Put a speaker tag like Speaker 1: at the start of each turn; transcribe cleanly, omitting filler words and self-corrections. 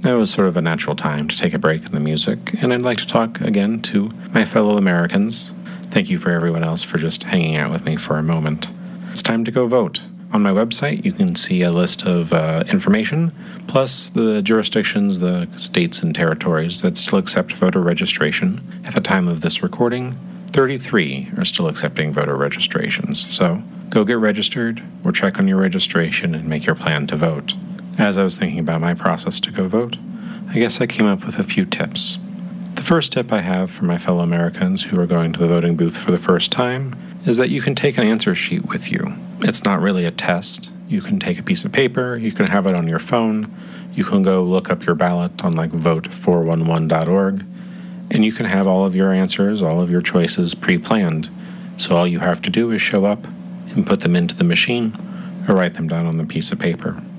Speaker 1: It was sort of a natural time to take a break in the music, and I'd like to talk again to my fellow Americans. Thank you for everyone else for just hanging out with me for a moment. It's time to go vote. On my website, you can see a list of information, plus the jurisdictions, the states and territories that still accept voter registration. At the time of this recording, 33 are still accepting voter registrations, so go get registered or check on your registration and make your plan to vote. As I was thinking about my process to go vote, I guess I came up with a few tips. The first tip I have for my fellow Americans who are going to the voting booth for the first time is that you can take an answer sheet with you. It's not really a test. You can take a piece of paper, you can have it on your phone, you can go look up your ballot on vote411.org, and you can have all of your answers, all of your choices pre-planned. So all you have to do is show up and put them into the machine or write them down on the piece of paper.